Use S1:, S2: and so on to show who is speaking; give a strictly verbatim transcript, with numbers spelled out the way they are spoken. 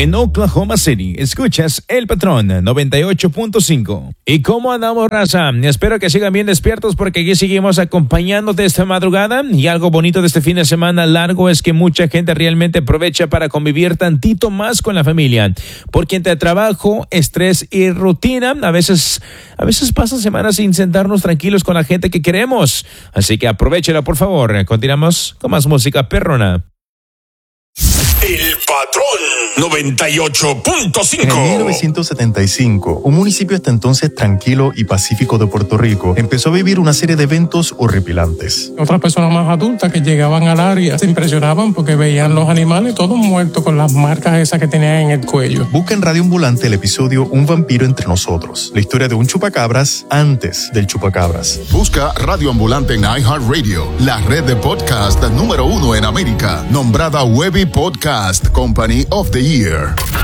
S1: en Oklahoma City. Escuchas El Patrón noventa y ocho punto cinco. ¿Y cómo andamos, raza? Espero que sigan bien despiertos porque aquí seguimos acompañándote esta madrugada. Y algo bonito de este fin de semana largo es que mucha gente realmente aprovecha para convivir tantito más con la familia. Porque entre trabajo, estrés y rutina, a veces, a veces pasan semanas sin sentarnos tranquilos con la gente que queremos. Así que aprovechela, por favor. Continuamos con más música perrona.
S2: El Patrón noventa y ocho punto cinco.
S3: En mil novecientos setenta y cinco, un municipio hasta entonces tranquilo y pacífico de Puerto Rico empezó a vivir una serie de eventos horripilantes.
S4: Otras personas más adultas que llegaban al área se impresionaban porque veían los animales todos muertos con las marcas esas que tenían en el cuello.
S3: Busca en Radio Ambulante el episodio Un vampiro entre nosotros, la historia de un chupacabras antes del chupacabras.
S5: Busca Radio Ambulante en iHeartRadio, la red de podcast número uno en América, nombrada Webby Podcast Company of the Year.